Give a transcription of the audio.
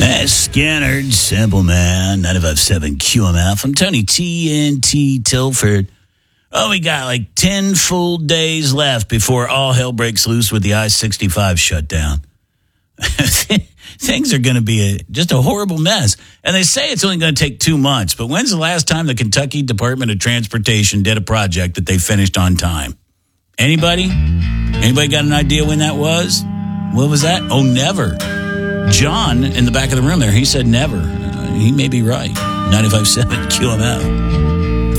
Hey, Scannerd, Simple Man, 95.7 QMF. I'm Tony TNT Tilford. Oh, we got like 10 full days left before all hell breaks loose with the I-65 shutdown. Things are going to be just a horrible mess. And they say it's only going to take 2 months. But when's the last time the Kentucky Department of Transportation did a project that they finished on time? Anybody? Anybody got an idea when that was? What was that? Oh, never. John in the back of the room there, he said never. He may be right. 95.7 QMF.